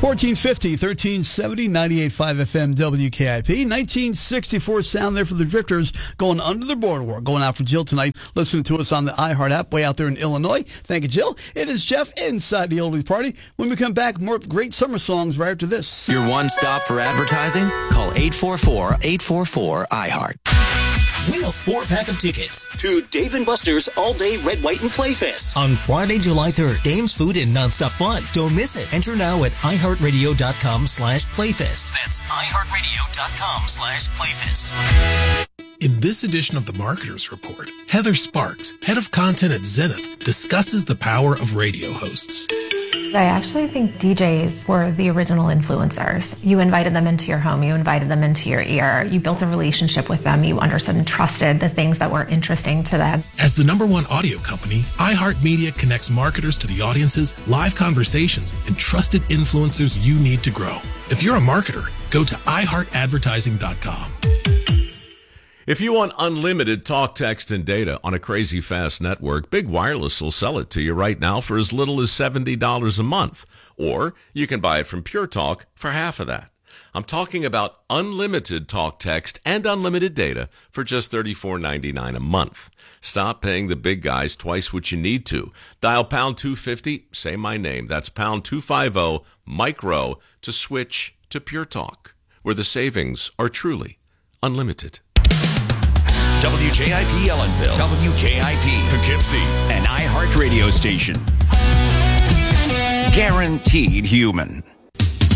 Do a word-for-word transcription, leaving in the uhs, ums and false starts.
fourteen fifty, thirteen seventy, ninety-eight point five F M W K I P. nineteen sixty-four sound there for the Drifters going under the boardwalk. Going out for Jill tonight, listening to us on the iHeart app way out there in Illinois. Thank you, Jill. It is Jeff inside the Oldies Party. When we come back, more great summer songs right after this. Your one stop for advertising? Call eight four four, eight four four, iHeart. Win a four-pack of tickets to Dave and Buster's All-Day Red, White, and Playfest on Friday, July third. Games, food, and nonstop fun. Don't miss it. Enter now at iHeartRadio.com slash Playfest. That's iHeartRadio.com slash Playfest. In this edition of the Marketers Report, Heather Sparks, head of content at Zenith, discusses the power of radio hosts. I actually think D Js were the original influencers. You invited them into your home, you invited them into your ear, you built a relationship with them, you understood and trusted the things that were interesting to them. As the number one audio company, iHeartMedia connects marketers to the audiences, live conversations, and trusted influencers you need to grow. If you're a marketer, go to i heart advertising dot com. If you want unlimited talk, text, and data on a crazy fast network, Big Wireless will sell it to you right now for as little as seventy dollars a month. Or you can buy it from Pure Talk for half of that. I'm talking about unlimited talk, text, and unlimited data for just thirty-four ninety-nine a month. Stop paying the big guys twice what you need to. Dial pound two fifty, say my name. That's pound two fifty, micro, to switch to Pure Talk, where the savings are truly unlimited. W J I P Ellenville, W K I P Poughkeepsie, an iHeart radio station. Guaranteed human.